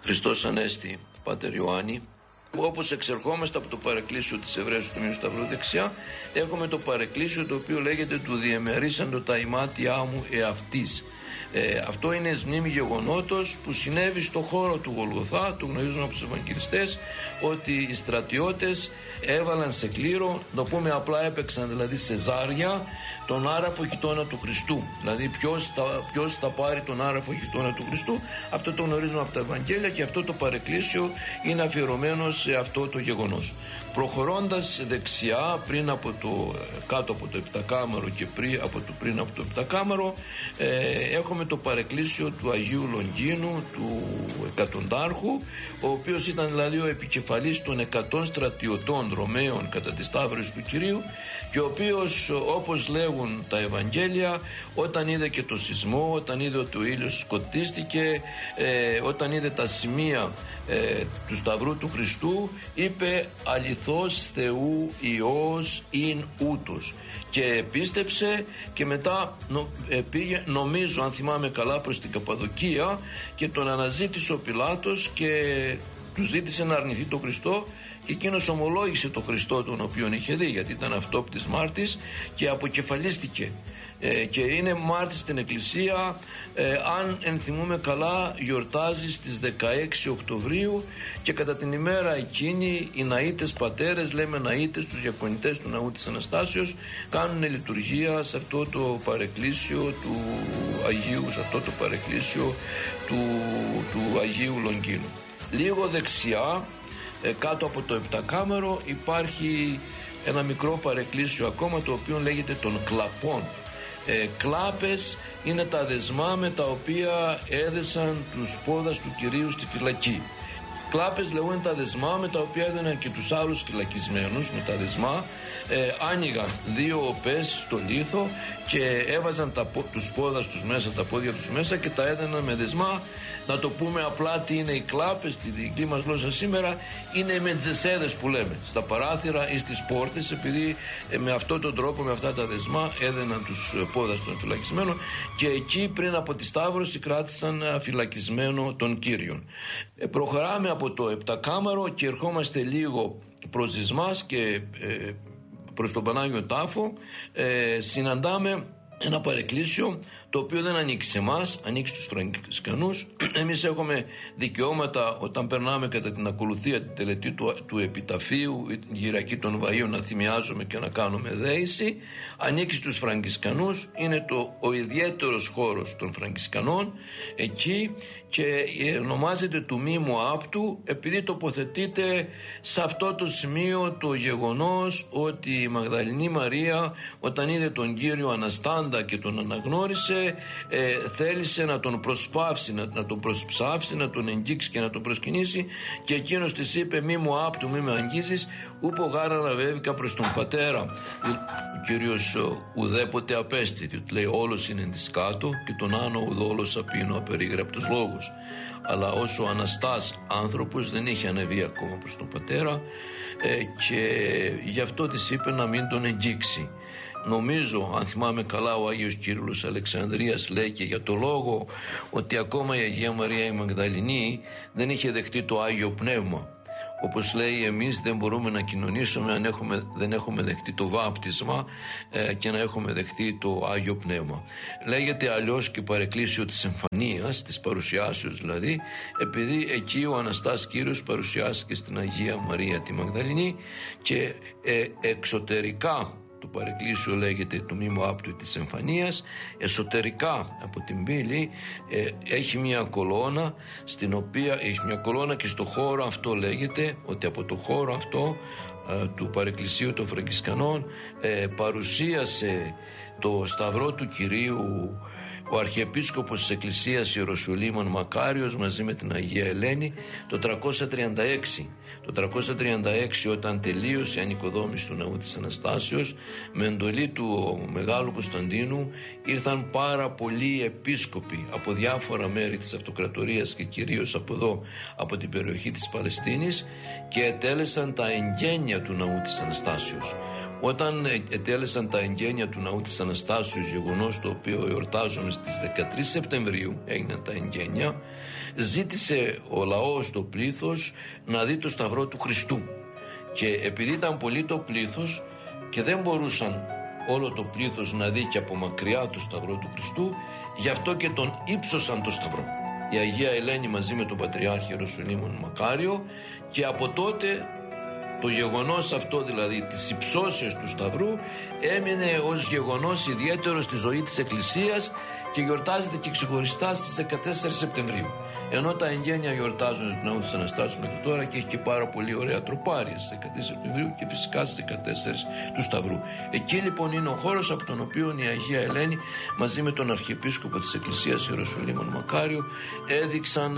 Χριστός Ανέστη, Πάτερ Ιωάννη. Όπως εξερχόμαστε από το παρεκκλήσιο της Εβραίου του Μήνου Σταυρού δεξιά, έχουμε το παρεκκλήσιο το οποίο λέγεται «Του διεμερίσαντο τα ημάτια μου εαυτής». Αυτό είναι εις μνήμη γεγονότος που συνέβη στο χώρο του Γολγοθά. Το γνωρίζουμε από τους Ευαγγελιστές ότι οι στρατιώτες έβαλαν σε κλήρο, το πούμε απλά, έπαιξαν δηλαδή σε ζάρια τον άραφο χιτώνα του Χριστού. Δηλαδή ποιος θα πάρει τον άραφο χιτώνα του Χριστού. Αυτό το γνωρίζουμε από τα Ευαγγέλια και αυτό το παρεκκλήσιο είναι αφιερωμένο σε αυτό το γεγονός. Προχωρώντας δεξιά κάτω από το επτακάμαρο και πριν από το επτακάμαρο, έχουμε το παρεκκλήσιο του Αγίου Λονγκίνου, του εκατοντάρχου, ο οποίος ήταν δηλαδή ο επικεφαλής των 100 στρατιωτών Ρωμαίων κατά τη Σταύρωση του Κυρίου, και ο οποίος, όπως λέγουν τα Ευαγγέλια, όταν είδε και το σεισμό, όταν είδε ότι ο ήλιος σκοτίστηκε, όταν είδε τα σημεία του Σταυρού του Χριστού, είπε «Αληθώς Θεού Υιός ειν ούτως», και πίστεψε και μετά πήγε, νομίζω αν θυμάμαι καλά, προς την Καπαδοκία και τον αναζήτησε ο Πιλάτος και του ζήτησε να αρνηθεί τον Χριστό, και εκείνος ομολόγησε τον Χριστό τον οποίον είχε δει, γιατί ήταν αυτόπτης μάρτης, και αποκεφαλίστηκε και είναι μάρτης στην Εκκλησία. Αν ενθυμούμε καλά, γιορτάζει στις 16 Οκτωβρίου, και κατά την ημέρα εκείνη οι ναΐτες πατέρες, λέμε ναΐτες, τους διακονητές του Ναού της Αναστάσεως, κάνουν λειτουργία σε αυτό το παρεκκλήσιο του Αγίου, σε αυτό το παρεκκλήσιο του Αγίου Λονγκίνου. Λίγο δεξιά, κάτω από το επτακάμαρο, υπάρχει ένα μικρό παρεκκλήσιο ακόμα, το οποίο λέγεται των κλαπών. Κλάπες είναι τα δεσμά με τα οποία έδεσαν τους πόδας του Κυρίου στη φυλακή. Κλάπες λέγονται τα δεσμά με τα οποία έδαιναν και τους άλλους φυλακισμένους. Με τα δεσμά άνοιγαν 2 οπές στο λίθο και έβαζαν τους πόδας τους μέσα, τα πόδια τους μέσα, και τα έδαιναν με δεσμά. Να το πούμε απλά τι είναι οι κλάπες στη δική μας γλώσσα σήμερα: είναι με τζεσέδες που λέμε στα παράθυρα ή στις πόρτες, επειδή με αυτόν τον τρόπο, με αυτά τα δεσμά, έδαιναν τους πόδας των φυλακισμένων, και εκεί πριν από τη Σταύρωση κράτησαν φυλακισμένο τον Κύριον. Προχωράμε από το επτακάμαρο και ερχόμαστε λίγο προς Ζυσμάς και προς τον Πανάγιο Τάφο. Συναντάμε ένα παρεκκλήσιο το οποίο δεν ανήκει σε εμάς, ανήκει στους Φραγκισκανούς. Εμείς έχουμε δικαιώματα όταν περνάμε κατά την ακολουθία την τελετή του επιταφείου ή την Κυριακή των Βαΐων να θυμιάζουμε και να κάνουμε δέηση. Ανήκει στους Φραγκισκανούς, είναι ο ιδιαίτερος χώρος των Φραγκισκανών εκεί, και ονομάζεται του Μήμου Άπτου επειδή τοποθετείται σε αυτό το σημείο το γεγονός ότι η Μαγδαληνή Μαρία, όταν είδε τον Κύριο αναστάντα και τον αναγνώρισε, θέλησε να τον προσπαύσει, να τον προσψάψει, να τον εγγίξει και να τον προσκυνήσει, και εκείνος της είπε «Μη μου άπτου, μη με αγγίζεις, ούπο γάρα να βέβηκα προς τον πατέρα». Ο Κύριος ουδέποτε απέστη, διότι λέει «Όλος είναι της κάτω και τον άνω ουδόλος απίνω απερίγραπτος λόγος». Αλλά όσο ο Αναστάς άνθρωπος δεν είχε ανεβεί ακόμα προς τον πατέρα, και γι' αυτό της είπε να μην τον εγγίξει. Νομίζω, αν θυμάμαι καλά, ο Άγιος Κύριλλος Αλεξανδρίας λέει και για το λόγο ότι ακόμα η Αγία Μαρία η Μαγδαληνή δεν είχε δεχτεί το Άγιο Πνεύμα. Όπως λέει, εμείς δεν μπορούμε να κοινωνήσουμε αν δεν έχουμε δεχτεί το βάπτισμα και να έχουμε δεχτεί το Άγιο Πνεύμα. Λέγεται αλλιώς και παρεκκλήσιο της εμφανίας, της παρουσιάσεως δηλαδή, επειδή εκεί ο Αναστάς Κύριος παρουσιάστηκε στην Αγία Μαρία τη Μαγδαληνή, και εξωτερικά το παρεκκλήσιο λέγεται του Μήμου Άπτου της Εμφανίας. Εσωτερικά από την πύλη έχει μια κολόνα, στην οποία έχει μια κολόνα, και στο χώρο αυτό λέγεται ότι από το χώρο αυτό του παρεκκλησίου των Φραγκισκανών παρουσίασε το Σταυρό του Κυρίου ο Αρχιεπίσκοπος της Εκκλησίας Ιεροσολύμων Μακάριος μαζί με την Αγία Ελένη το 336. Το 336, όταν τελείωσε η ανοικοδόμηση του Ναού της Αναστάσεως, με εντολή του Μεγάλου Κωνσταντίνου ήρθαν πάρα πολλοί επίσκοποι από διάφορα μέρη της Αυτοκρατορίας και κυρίως από εδώ, από την περιοχή της Παλαιστίνης, και ετέλεσαν τα εγγένεια του Ναού της Αναστάσεως. Όταν ετέλεσαν τα εγγένεια του ναού της Αναστάσεως, γεγονός το οποίο εορτάζουμε στις 13 Σεπτεμβρίου, έγιναν τα εγγένεια, ζήτησε ο λαός, το πλήθος, να δει το Σταυρό του Χριστού. Και επειδή ήταν πολύ το πλήθος και δεν μπορούσαν όλο το πλήθος να δει και από μακριά το Σταυρό του Χριστού, γι' αυτό και τον ύψωσαν το Σταυρό η Αγία Ελένη μαζί με τον Πατριάρχη Ιεροσολύμων Μακάριο, και από τότε το γεγονός αυτό, δηλαδή της υψώσεως του Σταυρού, έμεινε ως γεγονός ιδιαίτερο στη ζωή της Εκκλησίας και γιορτάζεται και ξεχωριστά στις 14 Σεπτεμβρίου. Ενώ τα εγγένεια γιορτάζουν του ναού της Αναστάσεως μέχρι τώρα και έχει και πάρα πολύ ωραία τροπάρια στις 14 Σεπτεμβρίου και φυσικά στις 14 του Σταυρού. Εκεί λοιπόν είναι ο χώρος από τον οποίο η Αγία Ελένη μαζί με τον Αρχιεπίσκοπο της Εκκλησίας Ιεροσολύμων Μακάριο έδειξαν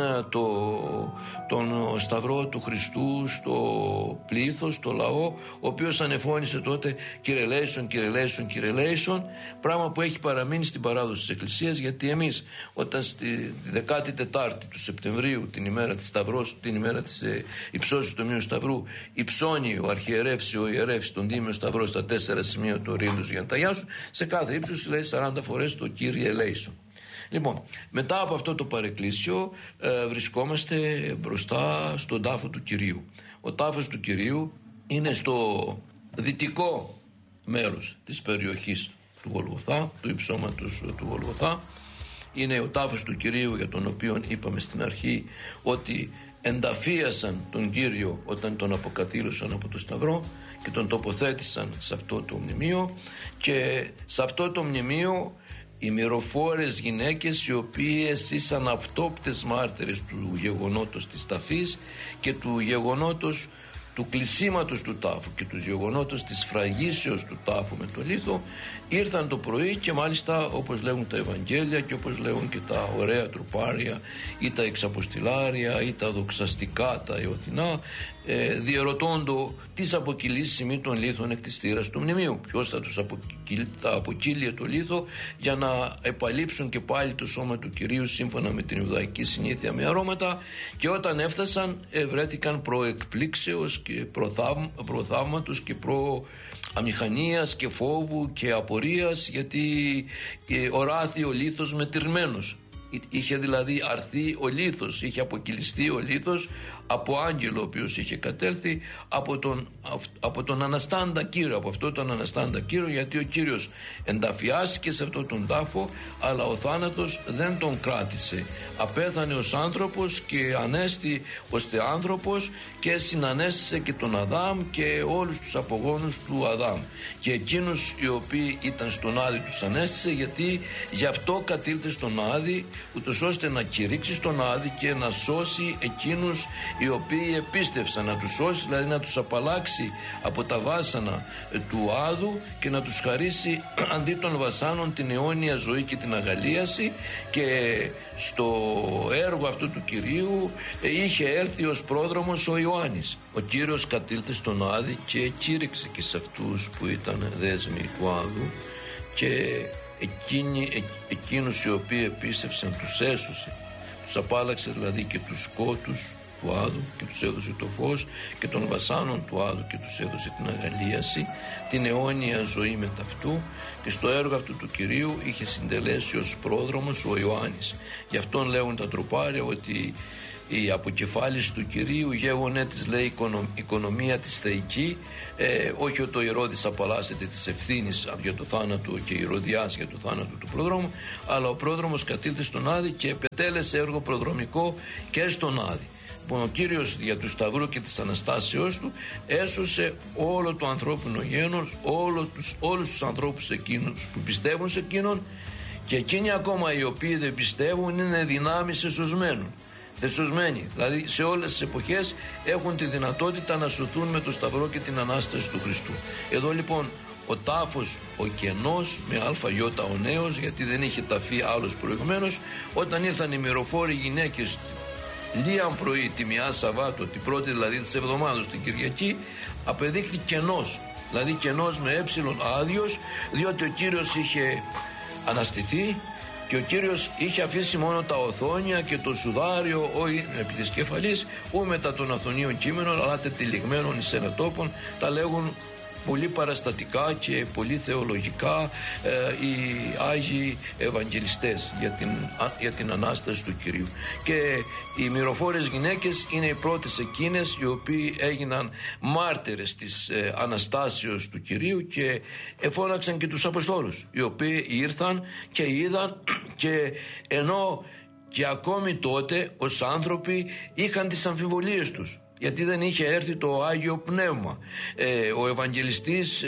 τον Σταυρό του Χριστού στο πλήθος, στο λαό, ο οποίος ανεφώνησε τότε Kyrie eleison, πράγμα που έχει παραμείνει στην παράδοση της Εκκλησίας, γιατί εμείς όταν στη 14η του Σεπτεμβρίου, την ημέρα της Σταυρός, την ημέρα της υψώσεως του Τιμίου Σταυρού, υψώνει ο αρχιερεύς ή ο ιερεύς τον Τίμιο Σταυρό στα 4 σημεία του ορίλους για να ταγιάσουν, σε κάθε ύψος λέει 40 φορές το Kyrie eleison. Λοιπόν, μετά από αυτό το παρεκκλήσιο βρισκόμαστε μπροστά στον τάφο του Κυρίου. Ο τάφος του Κυρίου είναι στο δυτικό μέρος της περιοχής του Γολγοθά, του υψώματος του Γολγοθά. Είναι ο τάφος του Κυρίου, για τον οποίο είπαμε στην αρχή ότι ενταφίασαν τον Κύριο όταν τον αποκατήλωσαν από το Σταυρό και τον τοποθέτησαν σε αυτό το μνημείο, και σε αυτό το μνημείο οι μυροφόρες γυναίκες, οι οποίες ήσαν αυτόπτες μάρτυρες του γεγονότος της ταφής και του γεγονότος του κλεισίματος του τάφου και του γεγονότος της φραγίσεως του τάφου με το λίθο, ήρθαν το πρωί και μάλιστα, όπως λέγουν τα Ευαγγέλια και όπως λέγουν και τα ωραία τροπάρια ή τα εξαποστηλάρια ή τα δοξαστικά τα ιωθινά, διερωτώντο τις αποκυλήσεις ημί των λίθων εκ της θύρας του μνημείου. Ποιος θα τους αποκύλει το λίθο για να επαλείψουν και πάλι το σώμα του Κυρίου σύμφωνα με την Ιουδαϊκή συνήθεια με αρώματα, και έφτασαν βρέθηκαν προεκπλήξεως και προθαύματος και αμηχανίας και φόβου και απορίας, γιατί οράθη ο λίθος μετηρμένος. Είχε δηλαδή αρθεί ο λίθος, είχε αποκυλιστεί ο λίθος από άγγελο ο οποίος είχε κατέλθει από τον Αναστάντα Κύριο, από αυτό τον Αναστάντα Κύριο, γιατί ο Κύριος ενταφιάστηκε σε αυτόν τον τάφο, αλλά ο θάνατος δεν τον κράτησε. Απέθανε ως άνθρωπος και ανέστη ως θεάνθρωπος και συνανέστησε και τον Αδάμ και όλους τους απογόνους του Αδάμ, και εκείνους οι οποίοι ήταν στον Άδη τους ανέστησε, γιατί γι' αυτό κατήλθε στον Άδη, ούτως ώστε να κηρύξει στον Άδη και να σώσει εκείνους οι οποίοι επίστευσαν, να τους σώσει, δηλαδή να τους απαλλάξει από τα βάσανα του Άδου και να τους χαρίσει αντί των βασάνων την αιώνια ζωή και την αγαλίαση. Και στο έργο αυτού του Κυρίου είχε έρθει ως πρόδρομος ο Ιωάννης. Ο Κύριος κατήλθε στον Άδη και κήρυξε και σε αυτούς που ήταν δέσμοι του Άδου, και εκείνους οι οποίοι επίστευσαν τους έσωσε, τους απάλλαξε δηλαδή και τους σκότους του Άδου και τους έδωσε το φως, και των βασάνων του Άδου και τους έδωσε την αγαλίαση, την αιώνια ζωή με ταυτού. Και στο έργο αυτού του Κυρίου είχε συντελέσει ως πρόδρομος ο Ιωάννης. Γι' αυτόν λέγουν τα τροπάρια ότι η αποκεφάλιση του Κυρίου γέγονε της, λέει, οικονομία της θεϊκή, όχι ότι ο Ηρώδης απαλλάσσεται της ευθύνης για το θάνατο και η Ηρωδιάς για το θάνατο του πρόδρομου, αλλά ο πρόδρομος κατήλθε στον Άδη και επετέλεσε έργο προδρομικό και στον Άδη. Λοιπόν, ο Κύριος δια του Σταυρού και της Αναστάσεώς του έσωσε όλο το ανθρώπινο γένος, όλους τους ανθρώπους εκείνους που πιστεύουν σε εκείνον, και εκείνοι ακόμα οι οποίοι δεν πιστεύουν είναι δυνάμεις εσωσμένοι, δηλαδή σε όλες τις εποχές έχουν τη δυνατότητα να σωθούν με το Σταυρό και την Ανάσταση του Χριστού. Εδώ λοιπόν ο τάφος, ο κενός με αλφαγιώτα ο νέος, γιατί δεν είχε ταφεί άλλος προηγουμένως, όταν ήρθαν οι μυροφόροι γυναίκες λίαν πρωί τη μια Σαββάτο, την πρώτη δηλαδή της εβδομάδας, την Κυριακή, απεδείχθη κενός, δηλαδή κενός με έψιλον άδειος, διότι ο Κύριος είχε αναστηθεί και ο Κύριος είχε αφήσει μόνο τα οθόνια και το σουδάριο, όχι επί της κεφαλής, ού μετά των αθωνίων κείμενων, αλλά τετυλιγμένων εις ένα τόπον, τα λέγουν πολύ παραστατικά και πολύ θεολογικά οι Άγιοι Ευαγγελιστές για την Ανάσταση του Κυρίου. Και οι μυροφόρες γυναίκες είναι οι πρώτες εκείνες οι οποίοι έγιναν μάρτυρες της Αναστάσεως του Κυρίου και εφώναξαν και τους Αποστόλους, οι οποίοι ήρθαν και είδαν, και ενώ και ακόμη τότε ως άνθρωποι είχαν τις αμφιβολίες τους, γιατί δεν είχε έρθει το Άγιο Πνεύμα. Ο Ευαγγελιστής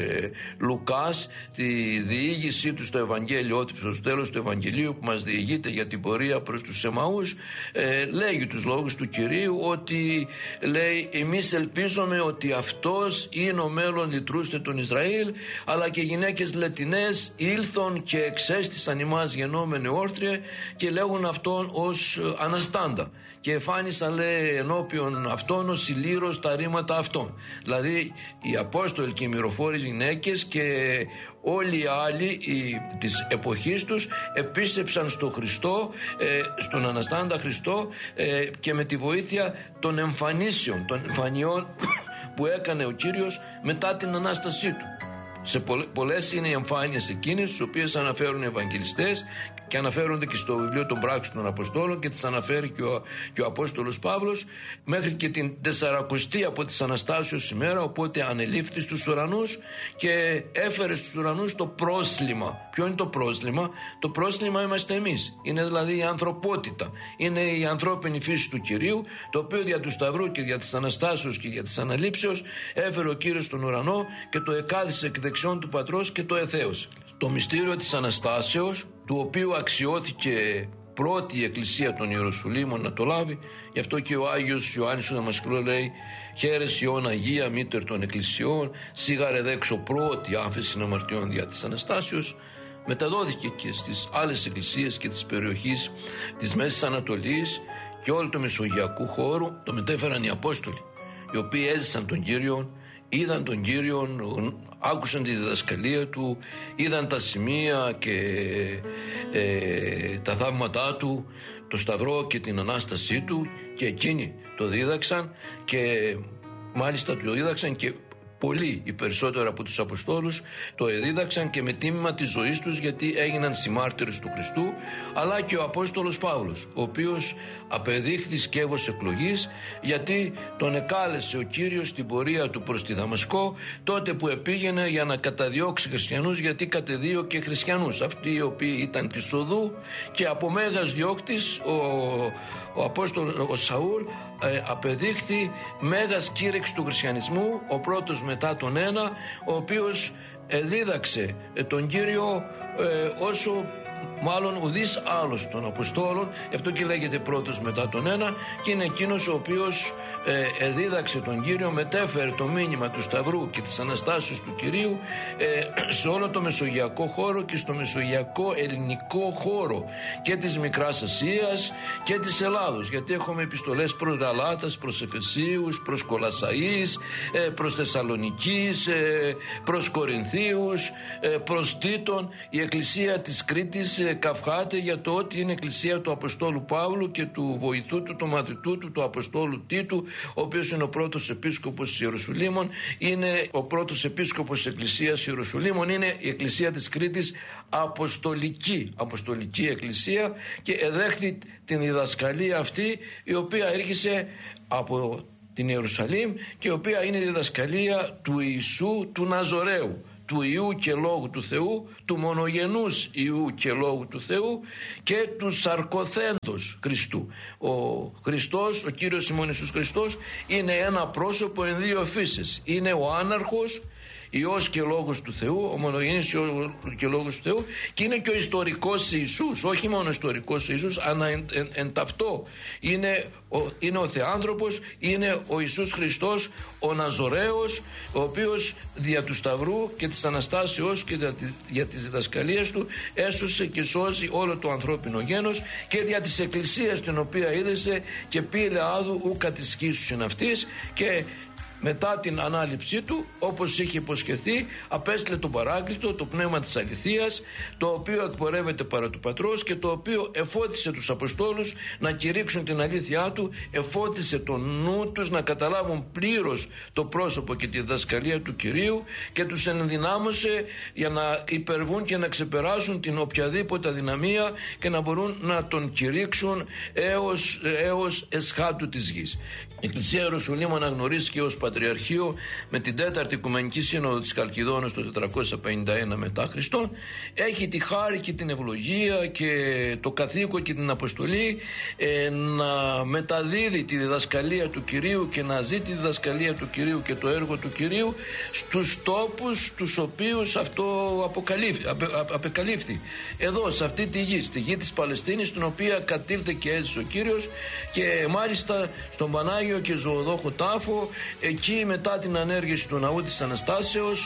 Λουκάς, τη διήγησή του στο Ευαγγέλιο, στο τέλος του Ευαγγελίου που μας διηγείται για την πορεία προς τους Εμαούς, λέγει τους λόγους του Κυρίου, ότι λέει: εμείς ελπίζουμε ότι αυτός είναι ο μέλλον λυτρούστε τον Ισραήλ, αλλά και γυναίκες λετινές ήλθον και εξέστησαν ημάς γενόμενοι όρθριε και λέγουν αυτόν ως Αναστάντα. Και εφάνισαν, λέει, ενώπιον αυτών ως ηλίρος τα ρήματα αυτών. Δηλαδή οι Απόστολοι και οι μυροφόρες γυναίκες και όλοι οι άλλοι της εποχής τους επίστεψαν στο Χριστό, στον Αναστάντα Χριστό, και με τη βοήθεια των εμφανίσεων, των εμφανιών που έκανε ο Κύριος μετά την Ανάστασή του. Σε πολλές είναι οι εμφάνειες εκείνες τις οποίες αναφέρουν οι Ευαγγελιστές και αναφέρονται και στο βιβλίο των Πράξεων των Αποστόλων και τις αναφέρει και ο Απόστολος Παύλος, μέχρι και την 40η από της Αναστάσεως ημέρα, οπότε ανελήφθη στους ουρανούς και έφερε στους ουρανούς το πρόσλημα. Ποιο είναι το πρόσλημα? Το πρόσλημα είμαστε εμείς, είναι δηλαδή η ανθρωπότητα, είναι η ανθρώπινη φύση του Κυρίου, το οποίο δια του Σταυρού και δια της Αναστάσεως και για της Αναλήψεως έφερε ο Κύριος στον ουρανό και το εκάδισε εκ δεξιών του Πατρός και το εθέωσε. Το μυστήριο της Αναστάσεως, του οποίου αξιώθηκε πρώτη η Εκκλησία των Ιεροσολύμων να το λάβει, γι' αυτό και ο Άγιος Ιωάννης ο Δαμασκαλός λέει: «Χαίρεσαι όν Αγία μήτερ των Εκκλησιών, σίγαρε δέξω πρώτη άφεση αμαρτιών δια της Αναστάσεως», μεταδόθηκε και στις άλλες εκκλησίες και της περιοχής της Μέσης Ανατολής και όλου του μεσογειακού χώρου. Το μετέφεραν οι Απόστολοι, οι οποίοι έζησαν τον Κύριο, είδαν τον Κύριο, άκουσαν τη διδασκαλία του, είδαν τα σημεία και τα θαύματά του, το Σταυρό και την Ανάστασή του, και εκείνοι το δίδαξαν, και μάλιστα το δίδαξαν και πολλοί, οι περισσότεροι από τους Αποστόλους το εδίδαξαν και με τίμημα της ζωής τους, γιατί έγιναν συμμάρτυρες του Χριστού, αλλά και ο Απόστολος Παύλος, ο οποίος απεδείχθη σκεύος εκλογής, γιατί τον εκάλεσε ο Κύριος στην πορεία του προς τη Δαμασκό, τότε που επήγαινε για να καταδιώξει χριστιανούς, γιατί κατεδίωκε χριστιανούς, αυτοί οι οποίοι ήταν της οδού, και από μέγας διώκτης ο Σαούλ απεδείχθη μέγας κήρυξ του χριστιανισμού, ο πρώτος μετά τον ένα, ο οποίος δίδαξε τον Κύριο όσο μάλλον ουδής άλλος των Αποστόλων, γι' αυτό και λέγεται πρώτος μετά τον ένα, και είναι εκείνος ο οποίος δίδαξε τον Κύριο, μετέφερε το μήνυμα του Σταυρού και της Αναστάσεως του Κυρίου σε όλο το μεσογειακό χώρο και στο μεσογειακό ελληνικό χώρο και της Μικράς Ασίας και της Ελλάδος, γιατί έχουμε επιστολές προς Γαλάτας, προς Εφεσίους, προς Κολασσαείς, προς Θεσσαλονικής, προς Κορινθίους, προς Τίτων. Η Εκκλησία της Κρήτης καυχάται για το ότι είναι εκκλησία του Αποστόλου Παύλου και του βοηθού του, του μαθητού του, του Αποστόλου Τίτου, ο οποίος είναι ο πρώτος επίσκοπος της Ιερουσαλήμων, είναι ο πρώτος επίσκοπος της Εκκλησίας Ιερουσαλήμων, είναι η Εκκλησία της Κρήτης αποστολική εκκλησία, και εδέχθη την διδασκαλία αυτή, η οποία έρχισε από την Ιερουσαλήμ και η οποία είναι η διδασκαλία του Ιησού του Ναζωραίου, του Ιού και Λόγου του Θεού, του μονογενούς Ιού και Λόγου του Θεού και του σαρκοθέντος Χριστού. Ο Χριστός, ο Κύριος ημών Ιησούς Χριστός, είναι ένα πρόσωπο εν δύο φύσες. Είναι ο άναρχος Υιός και Λόγος του Θεού, ο μονογενής Υιός και Λόγος του Θεού, και είναι και ο ιστορικός Ιησούς, όχι μόνο ο ιστορικός Ιησούς, αλλά εν ταυτό είναι ο Θεάνθρωπος, είναι ο Ιησούς Χριστός, ο Ναζωραίος, ο οποίος δια του Σταυρού και της Αναστάσεως και για τις διδασκαλίες του έσωσε και σώζει όλο το ανθρώπινο γένος, και δια της Εκκλησίας την οποία είδεσε και πήλε άδου ου κατησχίσουσιν αυτής, και μετά την ανάληψή του, όπως είχε υποσχεθεί, απέστειλε τον Παράκλητο, το πνεύμα της αληθείας, το οποίο εκπορεύεται παρά του Πατρός και το οποίο εφώτισε τους Αποστόλους να κηρύξουν την αλήθειά του, εφώτισε το νου τους να καταλάβουν πλήρως το πρόσωπο και τη διδασκαλία του Κυρίου και τους ενδυνάμωσε για να υπερβούν και να ξεπεράσουν την οποιαδήποτε αδυναμία και να μπορούν να τον κηρύξουν έως εσχάτου της γης. Η Εκκλησία Ιεροσολύμου αναγνωρίστηκε ως Πατριαρχείο με την 4η Οικουμενική Σύνοδο της Καλκιδόνας το 451 μετά Χριστόν. Έχει τη χάρη και την ευλογία και το καθήκον και την αποστολή να μεταδίδει τη διδασκαλία του Κυρίου και να ζει τη διδασκαλία του Κυρίου και το έργο του Κυρίου στους τόπους τους οποίους αυτό απεκαλύφθη. Εδώ σε αυτή τη γη, στη γη της Παλαιστίνης, στην οποία κατήλθε και έζησε ο Κύριος, και μάλιστα στον Πανάγιο και Ζωοδόχο τάφο, εκεί μετά την ανέργηση του ναού της Αναστάσεως,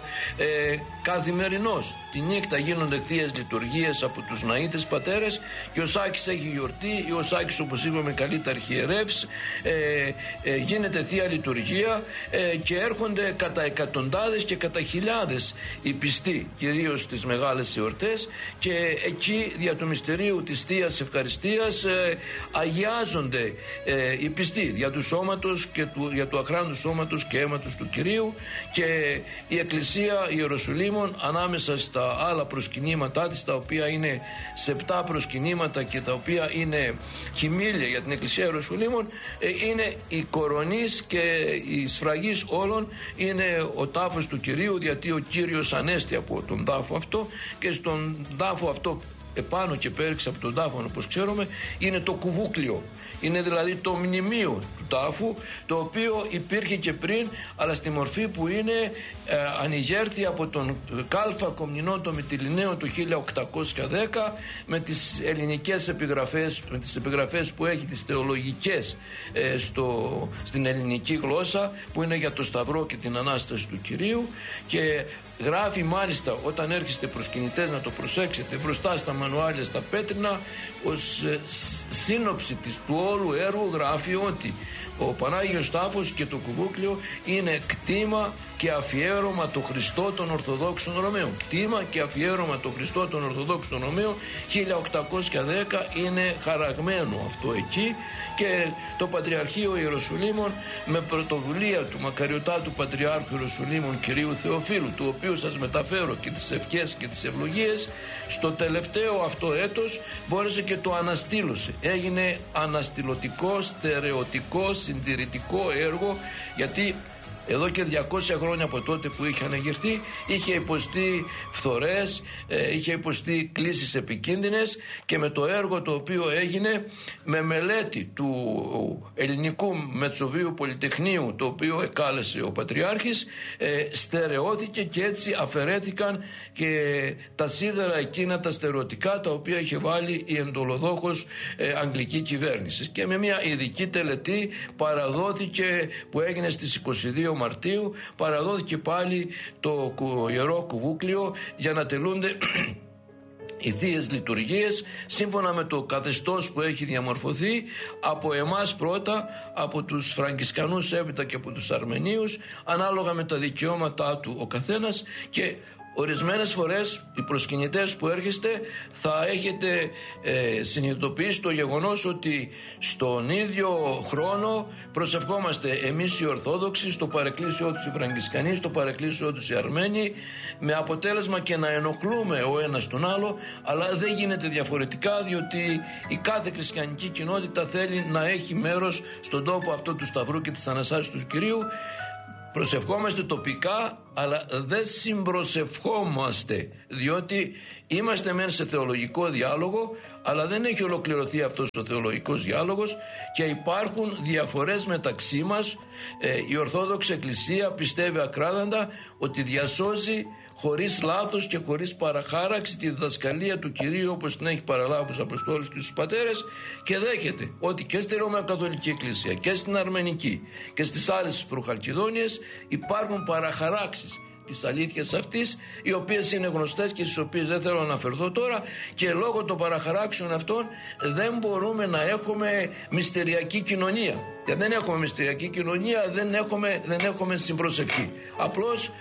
καθημερινώς τη νύχτα γίνονται θείες λειτουργίες από τους ναΐτες πατέρες και ο Σάκης έχει γιορτή, ή ο Σάκης, όπως είπαμε, καλείται αρχιερεύς, γίνεται θεία λειτουργία και έρχονται κατά εκατοντάδες και κατά χιλιάδες οι πιστοί, κυρίως στις μεγάλες εορτές, και εκεί δια του μυστηρίου της Θείας Ευχαριστίας αγιάζονται οι πιστοί δια του σώματος και για του αχράντου σώματος και αίματος του Κυρίου, και η Εκκλησία Ιεροσολύμων ανάμεσα στα άλλα προσκυνήματά της, τα οποία είναι σε 7 προσκυνήματα και τα οποία είναι χυμήλια για την Εκκλησία Ιεροσολύμων, είναι η κορονής και η σφραγής όλων είναι ο τάφος του Κυρίου, γιατί ο Κύριος ανέστη από τον τάφο αυτό, και στον τάφο αυτό επάνω και πέριξε από τον τάφο, όπως ξέρουμε, είναι το κουβούκλιο. Είναι δηλαδή το μνημείο του τάφου, το οποίο υπήρχε και πριν, αλλά στη μορφή που είναι ανηγέρθη από τον Κάλφα Κομνηνό το Μυτιληναίο το 1810, με τις ελληνικές επιγραφές, με τις επιγραφές που έχει, τις θεολογικές στην ελληνική γλώσσα, που είναι για το Σταυρό και την Ανάσταση του Κυρίου, και γράφει μάλιστα, όταν έρχεστε προσκυνητές να το προσέξετε, μπροστά στα μανουάλια, στα πέτρινα, ως σύνοψη του όλου έργου γράφει ότι ο Πανάγιος Τάφος και το κουβούκλιο είναι κτήμα και αφιέρωμα το Χριστό των Ορθοδόξων Ρωμαίων. Κτήμα και αφιέρωμα το Χριστό των Ορθοδόξων Ρωμαίων, 1810 είναι χαραγμένο αυτό εκεί, και το Πατριαρχείο Ιεροσολύμων με πρωτοβουλία του μακαριωτάτου Πατριάρχου Ιεροσολύμων κυρίου Θεοφίλου, του οποίου σας μεταφέρω και τις ευχές και τις ευλογίες, στο τελευταίο αυτό έτος μπόρεσε και το αναστήλωσε. Έγινε αναστηλωτικό, στερεωτικό, συντηρητικό έργο, γιατί εδώ και 200 χρόνια από τότε που είχε αναγερθεί είχε υποστεί φθορές, είχε υποστεί κλίσεις επικίνδυνες, και με το έργο το οποίο έγινε με μελέτη του Ελληνικού Μετσοβίου Πολυτεχνείου, το οποίο εκάλεσε ο Πατριάρχης, στερεώθηκε, και έτσι αφαιρέθηκαν και τα σίδερα εκείνα τα στερεωτικά τα οποία είχε βάλει η εντολοδόχος αγγλική κυβέρνηση, και με μια ειδική τελετή παραδόθηκε, που έγινε στις 22 Μαρτίου, παραδόθηκε πάλι το Ιερό Κουβούκλιο για να τελούνται οι θείες λειτουργίες σύμφωνα με το καθεστώς που έχει διαμορφωθεί από εμάς πρώτα, από τους Φραγκισκανούς έπειτα και από τους Αρμενίους, ανάλογα με τα δικαιώματά του ο καθένας. Και ορισμένες φορές οι προσκυνητές που έρχεστε θα έχετε συνειδητοποιήσει το γεγονός ότι στον ίδιο χρόνο προσευχόμαστε εμείς οι Ορθόδοξοι, στο παρεκκλήσιό τους οι Φραγκισκανοί, στο παρεκκλήσιό τους οι Αρμένοι, με αποτέλεσμα και να ενοχλούμε ο ένας τον άλλο, αλλά δεν γίνεται διαφορετικά, διότι η κάθε χριστιανική κοινότητα θέλει να έχει μέρος στον τόπο αυτό του Σταυρού και της Αναστάσεως του Κυρίου. Προσευχόμαστε τοπικά, αλλά δεν συμπροσευχόμαστε, διότι είμαστε μεν σε θεολογικό διάλογο, αλλά δεν έχει ολοκληρωθεί αυτός ο θεολογικός διάλογος και υπάρχουν διαφορές μεταξύ μας. Η Ορθόδοξη Εκκλησία πιστεύει ακράδαντα ότι διασώζει χωρίς λάθος και χωρίς παραχάραξη τη διδασκαλία του Κυρίου, όπως την έχει παραλάβει στους Αποστόλους και στους πατέρες, και δέχεται ότι και στη Ρωμαιοκαθολική Εκκλησία και στην Αρμενική και στις άλλες προχαλκιδόνιες υπάρχουν παραχαράξεις της αλήθειας αυτής, οι οποίες είναι γνωστές και στις οποίες δεν θέλω να αναφερθώ τώρα, και λόγω των παραχαράξεων αυτών δεν μπορούμε να έχουμε μυστηριακή κοινωνία. Και δεν έχουμε μυστηριακή κοινωνία, δεν έχουμε συμπροσευχή. Απλώς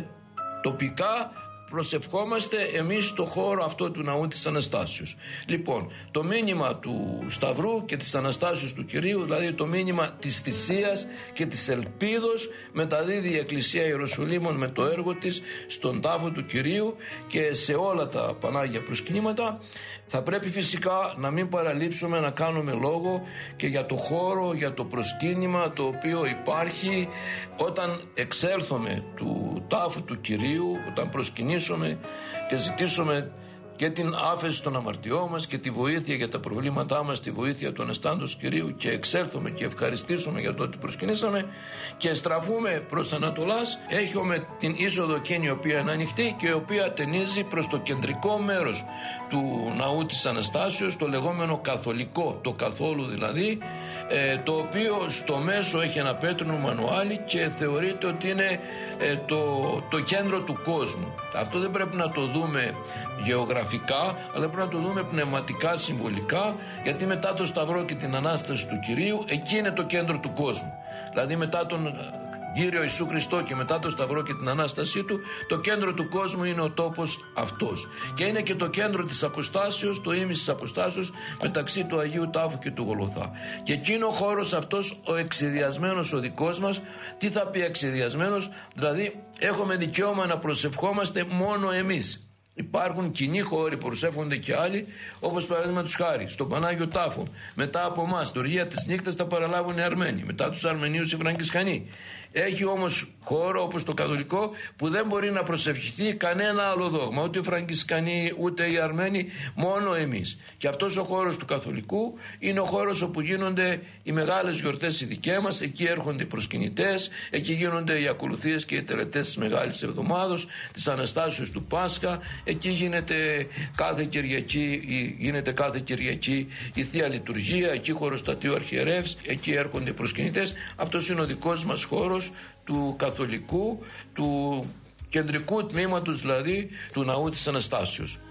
τοπικά προσευχόμαστε εμείς στο χώρο αυτό του ναού της Αναστάσεως. Λοιπόν, το μήνυμα του Σταυρού και της Αναστάσεως του Κυρίου, δηλαδή το μήνυμα της θυσίας και της ελπίδος, μεταδίδει η Εκκλησία Ιεροσολύμων με το έργο της στον τάφο του Κυρίου και σε όλα τα Πανάγια προσκυνήματα. Θα πρέπει φυσικά να μην παραλείψουμε να κάνουμε λόγο και για το χώρο, για το προσκύνημα το οποίο υπάρχει όταν εξέλθουμε του τάφου του Κυρίου, όταν προσκυνήσουμε και ζητήσουμε και την άφεση των αμαρτιών μας και τη βοήθεια για τα προβλήματά μας, τη βοήθεια του Αναστάντος Κυρίου, και εξέλθουμε και ευχαριστήσουμε για το ότι προσκυνήσαμε και στραφούμε προς Ανατολάς. Έχουμε την είσοδο εκείνη η οποία είναι ανοιχτή και η οποία ταινίζει προς το κεντρικό μέρος του ναού της Αναστάσεως, το λεγόμενο καθολικό, το καθόλου δηλαδή, το οποίο στο μέσο έχει ένα πέτρινο μανουάλι και θεωρείται ότι είναι το κέντρο του κόσμου. Αυτό δεν πρέπει να το δούμε γεωγραφικά, αλλά πρέπει να το δούμε πνευματικά, συμβολικά, γιατί μετά το Σταυρό και την Ανάσταση του Κυρίου, εκεί είναι το κέντρο του κόσμου. Δηλαδή μετά τον Κύριο Ιησού Χριστό και μετά το Σταυρό και την Ανάστασή Του, το κέντρο του κόσμου είναι ο τόπος αυτός. Και είναι και το κέντρο της αποστάσεως, το ήμις της αποστάσεως μεταξύ του Αγίου Τάφου και του Γολγοθά. Και εκεί είναι ο χώρος αυτός, ο εξιδιασμένος ο δικός μας. Τι θα πει εξιδιασμένος? Δηλαδή έχουμε δικαίωμα να προσευχόμαστε μόνο εμείς. Υπάρχουν κοινοί χώροι που προσεύχονται και άλλοι, όπως παραδείγματος χάρη στον Πανάγιο Τάφο. Μετά από εμάς, το Οργία της Νύχτας θα παραλάβουν οι Αρμένοι, μετά τους Αρμενίους οι Φραγκισκανοί. Έχει όμως χώρο όπως το καθολικό που δεν μπορεί να προσευχηθεί κανένα άλλο δόγμα, ούτε οι Φραγκισκανοί ούτε οι Αρμένοι, μόνο εμείς. Και αυτός ο χώρος του καθολικού είναι ο χώρος όπου γίνονται οι μεγάλες γιορτές οι δικές μας, εκεί έρχονται οι προσκυνητές, εκεί γίνονται οι ακολουθίες και οι τελετές της Μεγάλης Εβδομάδος, της Αναστάσεως του Πάσχα, εκεί γίνεται κάθε Κυριακή η Θεία Λειτουργία, εκεί χωροστατεί ο Αρχιερεύς, εκεί έρχονται οι προσκυνητές. Αυτός είναι ο δικός μας χώρος του καθολικού, του κεντρικού τμήματος δηλαδή του ναού της Αναστάσεως.